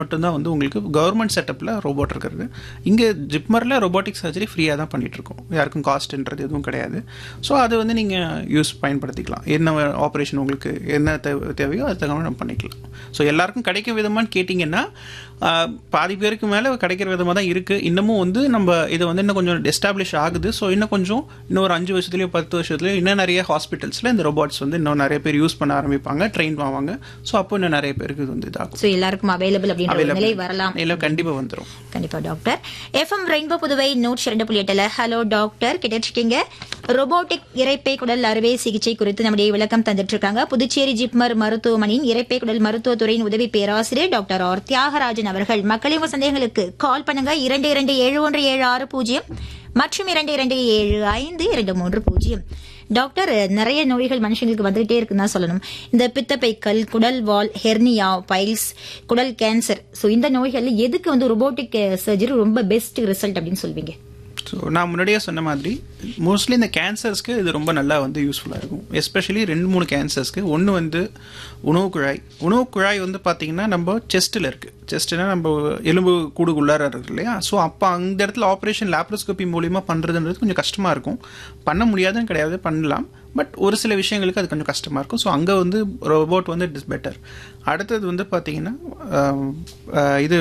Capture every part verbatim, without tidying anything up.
மட்டும்தான் வந்து உங்களுக்கு கவர்மெண்ட் செட்டப்பில் ரோபோட் இருக்கிறது. இங்கே ஜிப்மரில் ரோபோட்டிக் சர்ஜரி ஃப்ரீயாக தான் பண்ணிகிட்ருக்கோம், யாருக்கும் காஸ்ட்ன்றது எதுவும் கிடையாது. ஸோ அது வந்து நீங்கள் யூஸ் பயன்படுத்திக்கலாம். என்ன ஆப்ரேஷன் உங்களுக்கு என்ன தேவை தேவையோ அது தகவல் நம்ம பண்ணிக்கலாம். ஸோ எல்லாருக்கும் கிடைக்கும் விதமானு கேட்டிங்கன்னா பாதி பேருக்கு மேலே கிடைக்கிற விதமாக தான் இருக்குது. இன்னமும் வந்து நம்ம இதை வந்து இன்னும் கொஞ்சம் எஸ்டாப்ளிஷ் ஆகுது. ஸோ இன்னும் கொஞ்சம் இன்னும் ஒரு அஞ்சு வருஷத்துலேயோ பத்து வருஷத்துலேயோ இன்னும் நிறைய ஹாஸ்பிட்டல்ஸில் இந்த ரோபோட்ஸ் வந்து இன்னும் நிறைய பேர் யூஸ் பண்ண ஆரம்பிப்பாங்க, ட்ரெயின் ஆவாங்க. ஸோ அப்போ இன்னும் நிறைய பேருக்கு இது வந்து இதாகும். ஸோ எல்லாருக்கும் அவைலபிள் அப்படின்ற நிலை வரலாம். இல்லை, கண்டிப்பாக வந்துடும். கண்டிப்பாக டாக்டர். எஃப்எம் ரெயின்போ புதுவை நூற்றி இரண்டு புள்ளி எட்டுல ஹலோ டாக்டர் கேட்டிருக்கீங்க. ரோபோட்டிக் இரைப்பை குடல் அறுவை சிகிச்சை குறித்து நம்முடைய விளக்கம் தந்துட்டு இருக்காங்க புதுச்சேரி ஜிப்மர் மருத்துவமனையின் இரைப்பை குடல் மருத்துவத்துறையின் உதவி பேராசிரியர் டாக்டர் ஆர் தியாகராஜன் அவர்கள். மக்களின் சந்தேகங்களுக்கு கால் பண்ணுங்க இரண்டு இரண்டு ஏழு ஒன்று ஏழு ஆறு பூஜ்ஜியம் மற்றும் இரண்டு இரண்டு ஏழு ஐந்து இரண்டு மூன்று பூஜ்ஜியம். டாக்டர், நிறைய நோய்கள் மனுஷங்களுக்கு வந்துகிட்டே இருக்குன்னு தான் சொல்லணும். இந்த பித்தப்பைக்கல், குடல் வால், ஹெர்னியா, பைல்ஸ், குடல் கேன்சர், ஸோ இந்த நோய்கள் எதுக்கு வந்து ரோபோட்டிக் சர்ஜரி ரொம்ப பெஸ்ட் ரிசல்ட் அப்படின்னு சொல்வீங்க? ஸோ நான் முன்னாடியே சொன்ன மாதிரி மோஸ்ட்லி இந்த கேன்சர்ஸ்க்கு இது ரொம்ப நல்லா வந்து யூஸ்ஃபுல்லாக இருக்கும். எஸ்பெஷலி ரெண்டு மூணு கேன்சர்ஸ்க்கு. ஒன்று வந்து உணவு குழாய். உணவு குழாய் வந்து பார்த்திங்கன்னா நம்ம செஸ்ட்டில் இருக்குது. செஸ்ட்னா நம்ம எலும்பு கூடுக்குள்ளார இருக்கு இல்லையா? ஸோ அப்போ அந்த இடத்துல ஆப்ரேஷன் லேப்ரோஸ்கோபி மூலிமா பண்ணுறதுன்றது கொஞ்சம் கஷ்டமாக இருக்கும். பண்ண முடியாதுன்னு கிடையாது, பண்ணலாம். பட் ஒரு சில விஷயங்களுக்கு அது கொஞ்சம் கஷ்டமாக இருக்கும். ஸோ அங்கே வந்து ரோபோட் வந்து இட் இஸ் பெட்டர். அடுத்தது வந்து பார்த்திங்கன்னா இது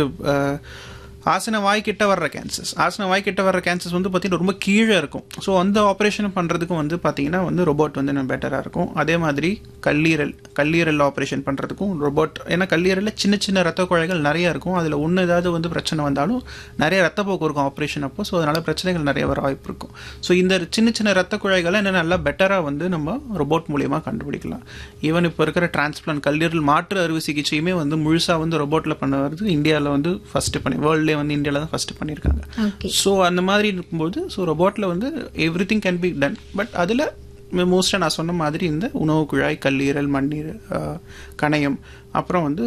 ஆசன வாய் கிட்ட வர்ற கேன்சர்ஸ். ஆசன வாய் கிட்ட வர்ற கேன்சர்ஸ் வந்து பார்த்தீங்கன்னா ரொம்ப கீழே இருக்கும். ஸோ அந்த ஆப்ரேஷன் பண்ணுறதுக்கும் வந்து பார்த்தீங்கன்னா வந்து ரோபோட் வந்து இன்னும் பெட்டராக இருக்கும். அதே மாதிரி கல்லீரல் கல்லீரல் ஆப்ரேஷன் பண்ணுறதுக்கும் ரோபோட். ஏன்னா கல்லீரலில் சின்ன சின்ன ரத்த குழாய்கள் நிறைய இருக்கும். அதில் ஒன்று ஏதாவது வந்து பிரச்சனை வந்தாலும் நிறைய ரத்தப்போக்கு இருக்கும் ஆப்ரேஷன் அப்போ. ஸோ அதனால் பிரச்சனைகள் நிறைய வர வாய்ப்பு இருக்கும். ஸோ இந்த சின்ன சின்ன ரத்த குழாய்களை இன்னும் நல்லா பெட்டராக வந்து நம்ம ரோபோட் மூலியமாக கண்டுபிடிக்கலாம். ஈவன் இப்போ இருக்கிற டிரான்ஸ்பிளான்ட் கல்லீரல் மாற்று அறுவை சிகிச்சையுமே வந்து முழுசாக வந்து ரோபோட்டில் பண்ணுறது இந்தியாவில் வந்து ஃபஸ்ட்டு பண்ணி வேர்ல்டு வந்து இந்தியாவில் தான் ஃபர்ஸ்ட் பண்ணியிருக்காங்க. ஸோ அந்த மாதிரி இருக்கும்போது ஸோ ரோபோட்டில் வந்து every thing can be done. But அதில் மோஸ்ட்டாக நான் சொன்ன மாதிரி இந்த உணவு குழாய், கல்லீரல், மண்ணீர், கணையம், அப்புறம் வந்து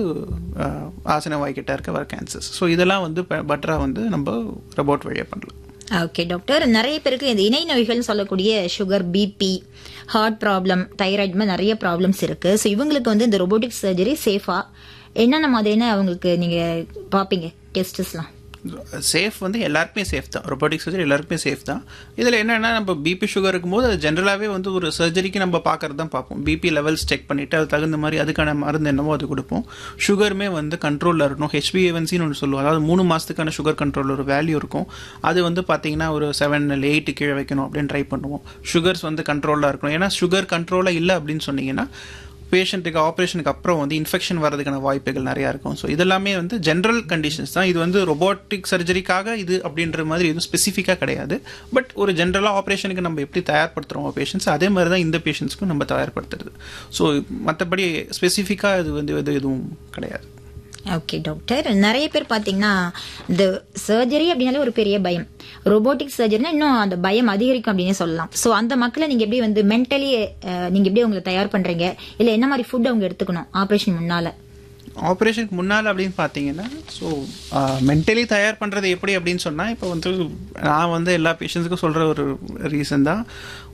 ஆசன வாய்க்கிட்ட இருக்க வர கேன்சர்ஸ். ஸோ இதெல்லாம் வந்து பெட்டராக வந்து நம்ம ரோபோட் வழியாக பண்ணலாம். ஓகே டாக்டர், நிறைய பேருக்கு இந்த இணை நோய்கள் சொல்லக்கூடிய sugar, BP, heart problem, thyroid மாதிரி நிறைய ப்ராப்ளம்ஸ் இருக்கு. ஸோ இவங்களுக்கு வந்து இந்த ரோபோட்டிக் சர்ஜரி சேஃபா என்னென்ன மாதிரியான அவங்களுக்கு நீங்க பாப்பீங்க டெஸ்ட்ஸ்லாம்? சேஃப் வந்து எல்லாருக்குமே சேஃப் தான். ரோபோட்டிக் சர்ஜரி எல்லாருக்குமே சேஃப் தான். இதில் என்னென்னா நம்ம பிபி சுகர் இருக்கும்போது அது ஜென்ரலாகவே வந்து ஒரு சர்ஜரிக்கு நம்ம பார்க்கறது தான் பார்ப்போம். பிபி லெவல்ஸ் செக் பண்ணிவிட்டு அது தகுந்த மாதிரி அதுக்கான மருந்து என்னவோ அது கொடுப்போம். சுகருமே வந்து கண்ட்ரோலில் இருக்கணும். ஹெச்பிஏவன்சின்னு ஒன்று சொல்லுவோம். அதாவது மூணு மாதத்துக்கான சுகர் கண்ட்ரோல் ஒரு வேல்யூ இருக்கும். அது வந்து பார்த்தீங்கன்னா ஒரு செவன் இல்லை எயிட்டு கீழே வைக்கணும் அப்படின்னு ட்ரை பண்ணுவோம். சுகர்ஸ் வந்து கண்ட்ரோலாக இருக்கணும். ஏன்னா சுகர் கண்ட்ரோலாக இல்லை அப்படின்னு சொன்னீங்கன்னா பேஷண்ட்டுக்கு ஆப்ரேஷனுக்கு அப்புறம் வந்து இன்ஃபெக்ஷன் வரதுக்கான வாய்ப்புகள் நிறையா இருக்கும். ஸோ இதெல்லாமே வந்து ஜென்ரல் கண்டிஷன்ஸ் தான். இது வந்து ரொபோட்டிக் சர்ஜரிக்காக இது அப்படின்ற மாதிரி எதுவும் ஸ்பெசிஃபிக்காக கிடையாது. பட் ஒரு ஜென்ரலாக ஆப்ரேஷனுக்கு நம்ம எப்படி தயார்படுத்துகிறோம் பேஷண்ட்ஸ், அதே மாதிரி தான் இந்த பேஷண்ட்ஸ்க்கும் நம்ம தயார்படுத்துறது. ஸோ மற்றபடி ஸ்பெசிஃபிக்காக இது வந்து இது எதுவும் கிடையாது. ஓகே டாக்டர், நிறைய பேர் பாத்தீங்கன்னா இந்த சர்ஜரி அப்படின்னாலே ஒரு பெரிய பயம். ரோபோட்டிக் சர்ஜரினா இன்னும் அந்த பயம் அதிகரிக்கும் அப்படின்னு சொல்லலாம். ஸோ அந்த மக்களை நீங்க எப்படி வந்து மென்டலி நீங்க எப்படி உங்களை தயார் பண்றீங்க, இல்ல என்ன மாதிரி ஃபுட் அவங்க எடுத்துக்கணும் ஆப்ரேஷன் முன்னால? ஆப்ரேஷனுக்கு முன்னால் அப்படின்னு பார்த்தீங்கன்னா ஸோ மென்டலி தயார் பண்ணுறது எப்படி அப்படின்னு சொன்னால், இப்போ வந்து நான் வந்து எல்லா பேஷண்ட்ஸுக்கும் சொல்கிற ஒரு ரீசன் தான்,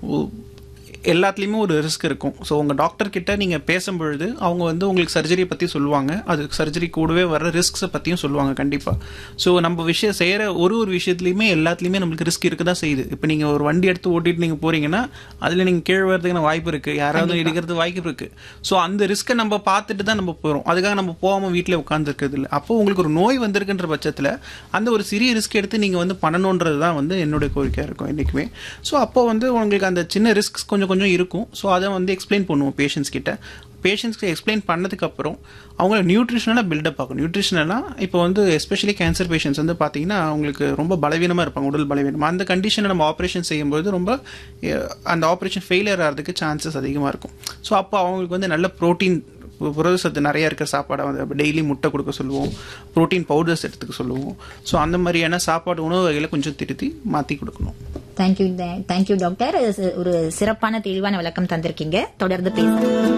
எல்லாத்துலேயுமே ஒரு ரிஸ்க் இருக்கும். ஸோ உங்கள் டாக்டர்கிட்ட நீங்கள் பேசும்பொழுது அவங்க வந்து உங்களுக்கு சர்ஜரியை பற்றி சொல்லுவாங்க. அது சர்ஜரி கூடவே வர ரிஸ்க்ஸை பற்றியும் சொல்லுவாங்க கண்டிப்பாக. ஸோ நம்ம விஷயம் செய்கிற ஒரு ஒரு விஷயத்துலையுமே எல்லாத்துலேயுமே நம்மளுக்கு ரிஸ்க் இருக்க தான் செய்யுது. இப்போ நீங்கள் ஒரு வண்டி எடுத்து ஓட்டிட்டு நீங்கள் போகிறீங்கன்னா அதில் நீங்கள் கீழே வரதுக்கான வாய்ப்பு இருக்குது, யாராவது இடிக்கிறது வாய்ப்பு இருக்குது. ஸோ அந்த ரிஸ்க்கை நம்ம பார்த்துட்டு தான் நம்ம போகிறோம். அதுக்காக நம்ம போகாமல் வீட்டில் உட்காந்துருக்கிறது இல்லை. அப்போ உங்களுக்கு ஒரு நோய் வந்திருக்குன்ற பட்சத்தில் அந்த ஒரு சிறிய ரிஸ்க் எடுத்து நீங்கள் வந்து பண்ணணுன்றது தான் வந்து என்னுடைய கோரிக்கையாக இருக்கும் என்றைக்குமே. ஸோ அப்போ வந்து உங்களுக்கு அந்த சின்ன ரிஸ்க் கொஞ்சம் கொஞ்சம் இருக்கும். ஸோ அதை வந்து எக்ஸ்பிளைன் பண்ணுவோம் பேஷண்ட்ஸ் கிட்ட. பேஷண்ட்ஸ்க்கு எக்ஸ்பிளைன் பண்ணதுக்கப்புறம் அவங்கள நியூட்ரிஷனலாக பில்டப் ஆகும். நியூட்ரிஷனலாக இப்போ வந்து எஸ்பெஷலி கேன்சர் பேஷண்ட்ஸ் வந்து பார்த்தீங்கன்னா அவங்களுக்கு ரொம்ப பலவீனமாக இருப்பாங்க, உடல் பலவீனம். அந்த கண்டிஷனை நம்ம ஆப்ரேஷன் செய்யும்போது ரொம்ப அந்த ஆப்ரேஷன் ஃபெயிலியர் ஆகிறதுக்கு சான்சஸ் அதிகமாக இருக்கும். ஸோ அப்போ அவங்களுக்கு வந்து நல்ல ப்ரோட்டீன், புரதச்சத்து நிறைய இருக்கிற சாப்பாடை வந்து டெய்லி முட்டை கொடுக்க சொல்லுவோம், ப்ரோட்டீன் பவுடர்ஸ் எடுத்துக்க சொல்லுவோம். ஸோ அந்த மாதிரியான சாப்பாடு உணவு வகைகளை கொஞ்சம் திருத்தி மாற்றி கொடுக்கணும். தேங்க்யூ தேங்க்யூ டாக்டர், ஒரு சிறப்பான தெளிவான விளக்கம் தந்திருக்கீங்க. தொடர்ந்து பேசுங்க.